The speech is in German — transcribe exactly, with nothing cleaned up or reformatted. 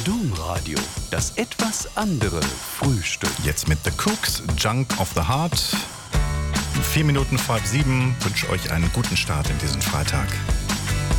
Domradio, das etwas andere Frühstück. Jetzt mit The Cooks, Junk of the Heart. Vier Minuten vor halb sieben, wünsche euch einen guten Start in diesen Freitag.